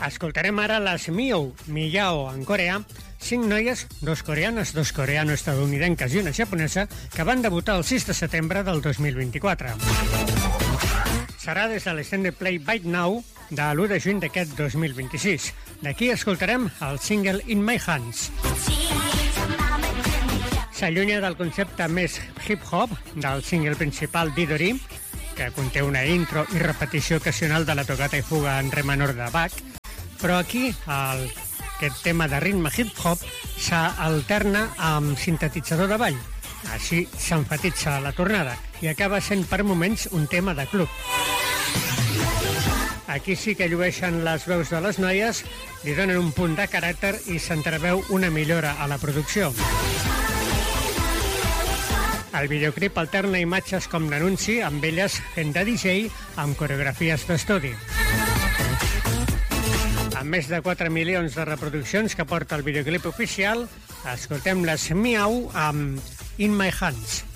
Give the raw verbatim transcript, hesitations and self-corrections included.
Escoltarem ara les Miou, Miyao en coreà, cinc noies, dos coreanes, dos coreano-estadounidenques i una japonesa, que van debutar el sis de setembre del dos mil vint-i-quatre. Serà des de l'Extended Play Bite Now de l'u de juny d'aquest dos mil vint-i-sis. D'aquí escoltarem el single In My Hands. S'allunya del concepte més hip-hop del single principal d'Idori, que conté una intro i repetició ocasional de la tocata i fuga en re menor de Bach, però aquí el, aquest tema de ritme hip-hop s'alterna amb sintetitzador de ball. Així s'enfatitza la tornada i acaba sent per moments un tema de club. Aquí sí que llueixen les veus de les noies, li donen un punt de caràcter i s'entreveu una millora a la producció. El videoclip alterna imatges com l'anunci amb elles fent de D J amb coreografies d'estudi. Amb més de quatre milions de reproduccions que porta el videoclip oficial, escoltem les Miau amb In My Hands.